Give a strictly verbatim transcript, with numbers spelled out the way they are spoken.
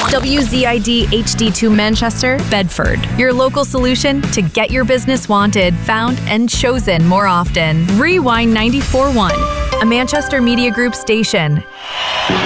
W Z I D H D two Manchester, Bedford. Your local solution to get your business wanted, found, and chosen more often. Rewind ninety-four point one, a Manchester Media Group station.